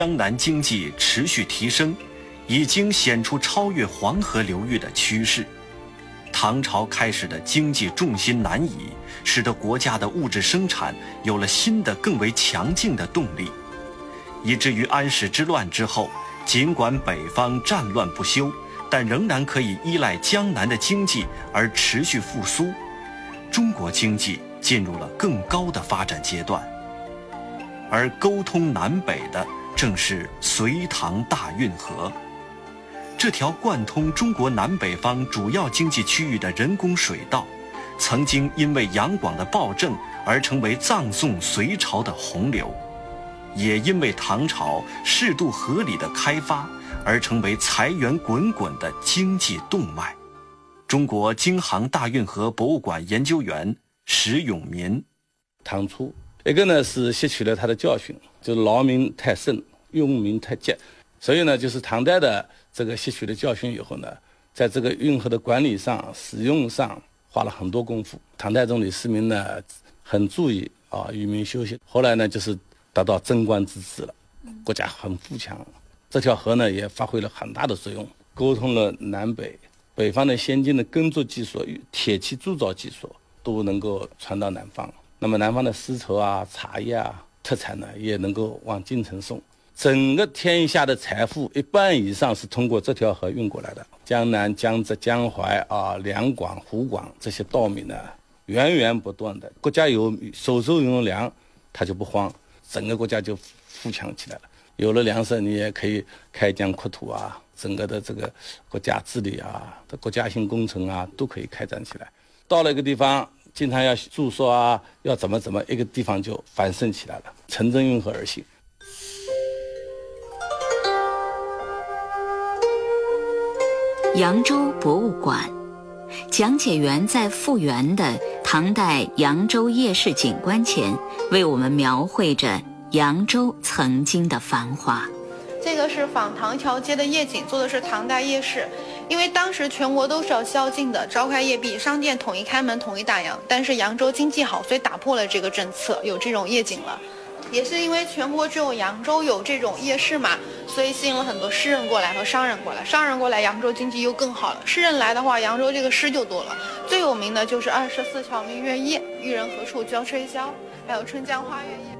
江南经济持续提升，已经显出超越黄河流域的趋势。唐朝开始的经济重心南移，使得国家的物质生产有了新的更为强劲的动力，以至于安史之乱之后，尽管北方战乱不休，但仍然可以依赖江南的经济而持续复苏。中国经济进入了更高的发展阶段，而沟通南北的正是隋唐大运河。这条贯通中国南北方主要经济区域的人工水道，曾经因为杨广的暴政而成为葬送隋朝的洪流，也因为唐朝适度合理的开发而成为财源滚滚的经济动脉。中国京杭大运河博物馆研究员石永民： 唐初一个呢是吸取了他的教训，就是劳民太盛，用民太急，所以呢就是唐代的这个吸取了教训以后呢，在这个运河的管理上、使用上花了很多功夫。唐太宗李世民呢很注意渔民休息，后来呢就是达到贞观之治了，国家很富强。这条河呢也发挥了很大的作用，沟通了南北，北方的先进的耕作技术与铁器铸造技术都能够传到南方。那么南方的丝绸啊、茶叶啊特产呢也能够往京城送。整个天下的财富一半以上是通过这条河运过来的。江南、江浙、江淮两广、湖广这些稻米呢，源源不断的，国家有手中有粮，它就不慌，整个国家就富强起来了。有了粮食，你也可以开疆扩土整个的这个国家治理国家性工程都可以开展起来。到了一个地方，经常要住宿要怎么，一个地方就繁盛起来了，城镇运河而行。 扬州博物馆讲解员在复原的唐代扬州夜市景观前，为我们描绘着扬州曾经的繁华。 这个是仿唐桥街的夜景，做的是唐代夜市。因为当时全国都是要宵禁的，召开夜闭，商店统一开门，统一打烊。但是扬州经济好，所以打破了这个政策，有这种夜景了。也是因为全国只有扬州有这种夜市嘛，所以吸引了很多诗人过来和商人过来。商人过来，扬州经济又更好了。诗人来的话，扬州这个诗就多了。最有名的就是24桥明月夜，玉人何处教吹箫，还有春江花月夜。